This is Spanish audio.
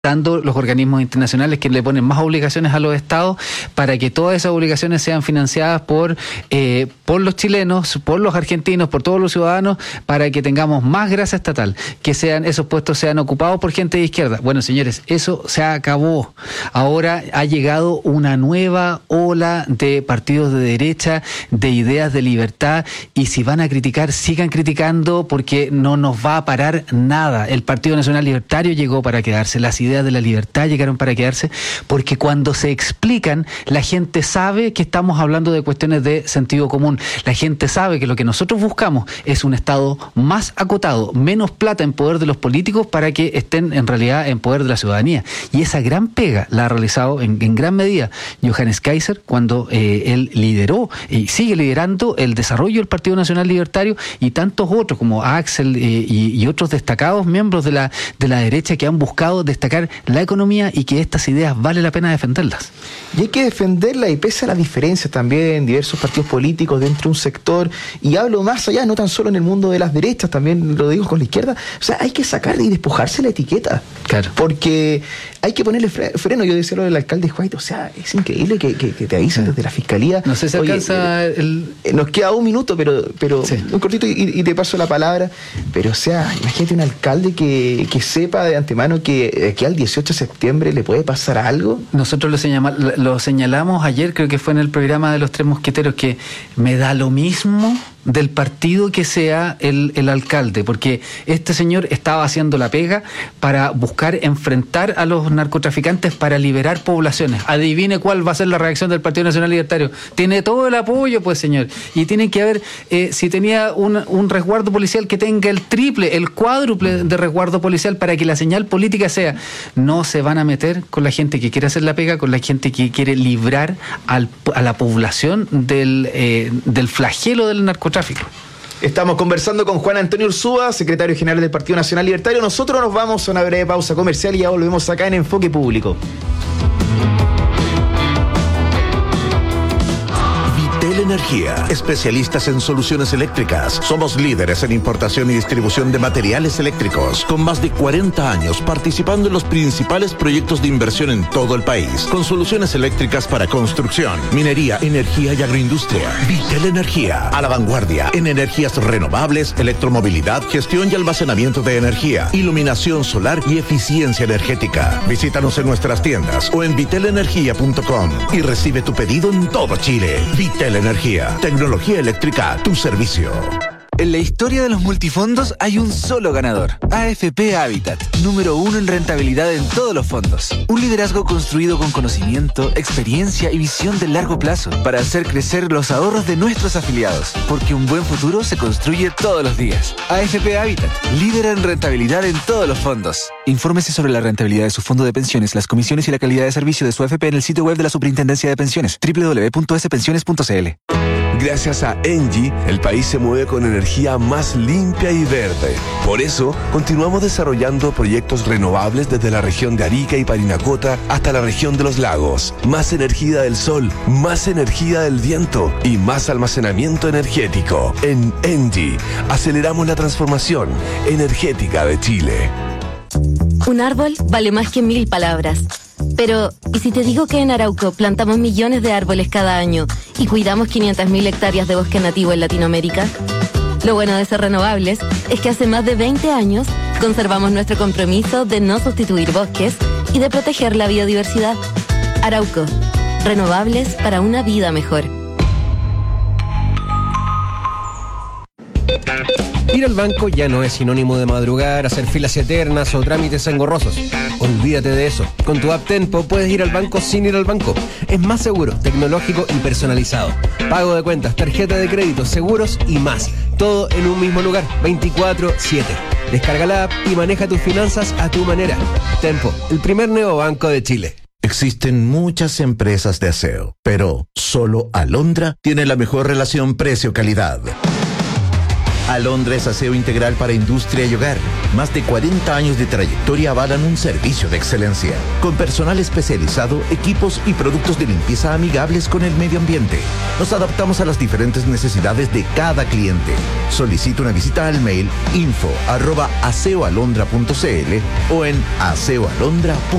los organismos internacionales que le ponen más obligaciones a los estados para que todas esas obligaciones sean financiadas por los chilenos, por los argentinos, por todos los ciudadanos, para que tengamos más grasa estatal, que esos puestos sean ocupados por gente de izquierda. Bueno, señores, eso se acabó. Ahora ha llegado una nueva ola de partidos de derecha, de ideas de libertad, y si van a criticar, sigan criticando, porque no nos va a parar nada. El Partido Nacional Libertario llegó para quedarse, las ideas de la libertad llegaron para quedarse, porque cuando se explican, la gente sabe que estamos hablando de cuestiones de sentido común. La gente sabe que lo que nosotros buscamos es un Estado más acotado, menos plata en poder de los políticos para que estén en realidad en poder de la ciudadanía. Y esa gran pega la ha realizado en gran medida Johannes Kaiser, cuando él lideró y sigue liderando el desarrollo del Partido Nacional Libertario, y tantos otros como Axel y otros destacados miembros de la derecha que han buscado destacar la economía, y que estas ideas vale la pena defenderlas. Y hay que defenderlas, y pese a las diferencias también en diversos partidos políticos dentro de un sector, y hablo más allá, no tan solo en el mundo de las derechas, también lo digo con la izquierda, o sea, hay que sacar y despojarse la etiqueta. Claro. Porque hay que ponerle freno. Yo decía lo del alcalde White, o sea, es increíble que te avisen desde la fiscalía. No sé si alcanza nos queda un minuto, pero sí, un cortito y te paso la palabra. Pero, o sea, imagínate un alcalde que sepa de antemano que aquí al 18 de septiembre le puede pasar algo. Nosotros lo señalamos ayer, creo que fue en el programa de los Tres Mosqueteros, que me da lo mismo del partido que sea el alcalde, porque este señor estaba haciendo la pega para buscar enfrentar a los narcotraficantes, para liberar poblaciones. Adivine cuál va a ser la reacción del Partido Nacional Libertario. Tiene todo el apoyo, pues, señor, y tiene que haber, si tenía un resguardo policial, que tenga el triple, el cuádruple de resguardo policial, para que la señal política sea: no se van a meter con la gente que quiere hacer la pega, con la gente que quiere librar a la población del flagelo del narcotráfico. Estamos conversando con Juan Antonio Urzúa, secretario general del Partido Nacional Libertario. Nosotros nos vamos a una breve pausa comercial y ya volvemos acá en Enfoque Público. Energía, especialistas en soluciones eléctricas. Somos líderes en importación y distribución de materiales eléctricos, con más de 40 años participando en los principales proyectos de inversión en todo el país, con soluciones eléctricas para construcción, minería, energía y agroindustria. Vitel Energía, a la vanguardia en energías renovables, electromovilidad, gestión y almacenamiento de energía, iluminación solar y eficiencia energética. Visítanos en nuestras tiendas o en vitelenergia.com y recibe tu pedido en todo Chile. Vitel Energía, tecnología eléctrica a tu servicio. En la historia de los multifondos hay un solo ganador: AFP Habitat, número 1 en rentabilidad en todos los fondos. Un liderazgo construido con conocimiento, experiencia y visión de largo plazo para hacer crecer los ahorros de nuestros afiliados, porque un buen futuro se construye todos los días. AFP Habitat, líder en rentabilidad en todos los fondos. Infórmese sobre la rentabilidad de su fondo de pensiones, las comisiones y la calidad de servicio de su AFP en el sitio web de la Superintendencia de Pensiones, www.spensiones.cl. Gracias a Engie, el país se mueve con energía más limpia y verde. Por eso, continuamos desarrollando proyectos renovables desde la región de Arica y Parinacota hasta la región de los lagos. Más energía del sol, más energía del viento y más almacenamiento energético. En Engie, aceleramos la transformación energética de Chile. Un árbol vale más que 1000 palabras. Pero, ¿y si te digo que en Arauco plantamos millones de árboles cada año y cuidamos 500.000 hectáreas de bosque nativo en Latinoamérica? Lo bueno de ser renovables es que hace más de 20 años conservamos nuestro compromiso de no sustituir bosques y de proteger la biodiversidad. Arauco, renovables para una vida mejor. Ir al banco ya no es sinónimo de madrugar, hacer filas eternas o trámites engorrosos. Olvídate de eso. Con tu app Tenpo puedes ir al banco sin ir al banco. Es más seguro, tecnológico y personalizado. Pago de cuentas, tarjeta de crédito, seguros y más. Todo en un mismo lugar, 24/7. Descarga la app y maneja tus finanzas a tu manera. Tenpo, el primer neobanco de Chile. Existen muchas empresas de aseo, pero solo Alondra tiene la mejor relación precio-calidad. Alondra es aseo integral para industria y hogar. Más de 40 años de trayectoria avalan un servicio de excelencia. Con personal especializado, equipos y productos de limpieza amigables con el medio ambiente. Nos adaptamos a las diferentes necesidades de cada cliente. Solicita una visita al mail info@aseoalondra.cl o en aseoalondra.cl.